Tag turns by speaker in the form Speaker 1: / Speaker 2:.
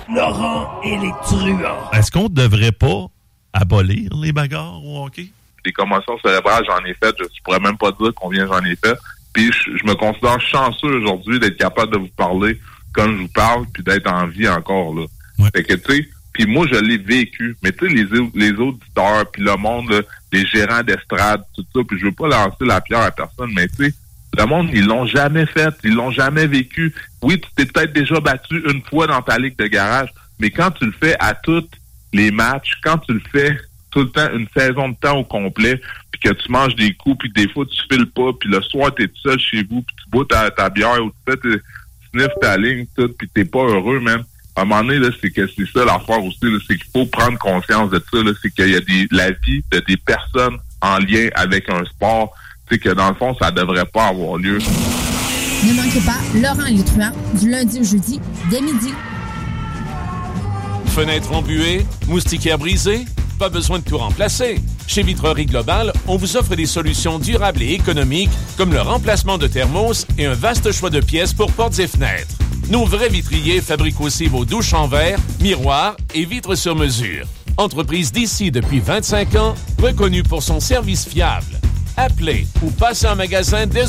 Speaker 1: Laurent et les truands.
Speaker 2: Est-ce qu'on ne devrait pas abolir les bagarres au hockey?
Speaker 3: Des commotions cérébrales, j'en ai fait. Je pourrais même pas dire combien j'en ai fait. Puis je me considère chanceux aujourd'hui d'être capable de vous parler comme je vous parle, puis d'être en vie encore, là.
Speaker 2: Ouais.
Speaker 3: Fait que, tu sais, puis moi, je l'ai vécu. Mais tu sais, les auditeurs, puis le monde, là, les gérants d'estrade, tout ça, puis je veux pas lancer la pierre à personne, mais tu sais, le monde, ils l'ont jamais fait, ils l'ont jamais vécu. Oui, tu t'es peut-être déjà battu une fois dans ta ligue de garage, mais quand tu le fais à tous les matchs, quand tu le fais tout le temps, une saison de temps au complet, puis que tu manges des coups, puis des fois tu files pas, puis le soir t'es tout seul chez vous, puis tu bois ta bière, ou tu sniffes ta ligne, tout, puis t'es pas heureux, même. À un moment donné, là, c'est que c'est ça l'affaire aussi, là, c'est qu'il faut prendre conscience de ça, là, c'est qu'il y a la vie de des personnes en lien avec un sport, tu sais, que dans le fond, ça devrait pas avoir lieu.
Speaker 4: Ne manquez pas Laurent et les truands, du lundi au jeudi, dès midi.
Speaker 5: Fenêtre embuée, moustiquaire brisée, pas besoin de tout remplacer. Chez Vitrerie Globale, on vous offre des solutions durables et économiques comme le remplacement de thermos et un vaste choix de pièces pour portes et fenêtres. Nos vrais vitriers fabriquent aussi vos douches en verre, miroirs et vitres sur mesure. Entreprise d'ici depuis 25 ans, reconnue pour son service fiable. Appelez ou passez en magasin dès